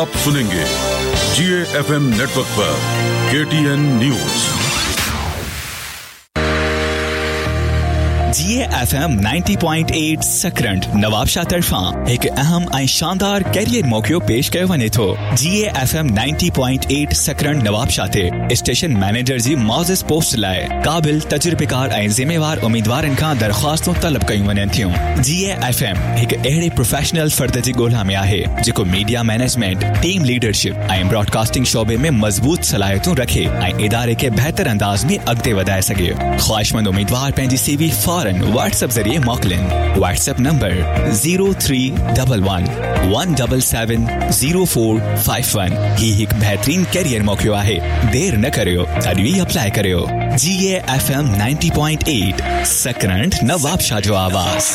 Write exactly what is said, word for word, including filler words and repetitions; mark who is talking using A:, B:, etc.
A: आप सुनेंगे जीए FM network पर केटीएन न्यूज।
B: जीए FM ninety point eight सकरंट Nawabshah तरफा एक अहम ऐं शानदार कैरियर मौक़ो पेश कयो वञे थो। जीए FM ninety point eight सकरंट Nawabshah ते स्टेशन मैनेजर जी मौज़िज़ पोस्ट लाइ क़ाबिल तजुर्बेकार ऐं ज़िम्मेवार उम्मीदवारनि खां दरख़्वास्तूं तलब कयूं वञनि थियूं। जीए एफएम हिकु अहिड़े प्रोफेशनल फर्द जी ॻोल्हा में आहे जेको मीडिया मैनेजमेंट, टीम लीडरशिप ऐं ब्रॉडकास्टिंग शोबे में मज़बूत सलाहियतूं रखे ऐं इदारे खे बहितर अंदाज़ में अॻिते वधाए सघे। ख़्वाहिशमंद उम्मीदवार पंहिंजी सीवी व्हाट्सएप जरिए मोकलिन। WhatsApp number zero three one one one seven seven zero four five one. ही एक बेहतरीन कैरियर मौक़ो आहे। देर न करियो, अॼु ही अप्लाई करियो। जीए FM ninety point eight सकरंट Nawabshah जो आवाज़।